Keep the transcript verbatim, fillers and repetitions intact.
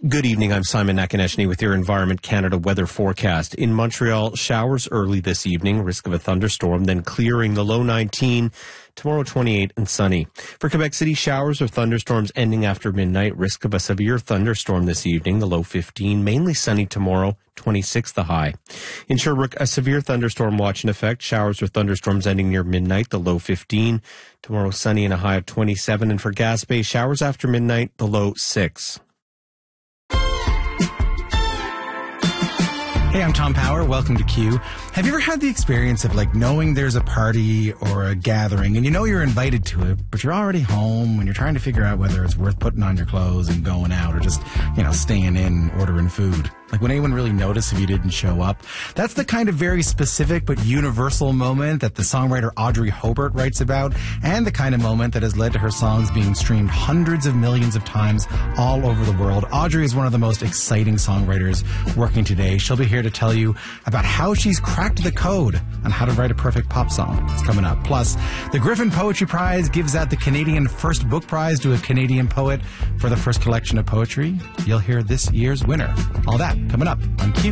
Good evening. I'm Simon Nakaneshny with your Environment Canada weather forecast. In Montreal, showers early this evening, risk of a thunderstorm, then clearing, the low nineteen, tomorrow twenty-eight and sunny. For Quebec City, showers or thunderstorms ending after midnight, risk of a severe thunderstorm this evening, the low fifteen, mainly sunny tomorrow, twenty-six the high. In Sherbrooke, a severe thunderstorm watch in effect, showers or thunderstorms ending near midnight, the low fifteen, tomorrow sunny and a high of twenty-seven. And for Gaspé, showers after midnight, the low six. Hey, I'm Tom Power. Welcome to Q. Have you ever had the experience of like knowing there's a party or a gathering and you know you're invited to it, but you're already home and you're trying to figure out whether it's worth putting on your clothes and going out or just, you know, staying in, ordering food? Like, would anyone really notice if you didn't show up? That's the kind of very specific but universal moment that the songwriter Audrey Hobart writes about, and the kind of moment that has led to her songs being streamed hundreds of millions of times all over the world. Audrey is one of the most exciting songwriters working today. She'll be here to tell you about how she's cracked the code on how to write a perfect pop song. It's coming up. Plus, the Griffin Poetry Prize gives out the Canadian First Book Prize to a Canadian poet for the first collection of poetry. You'll hear this year's winner. All that coming up on Q.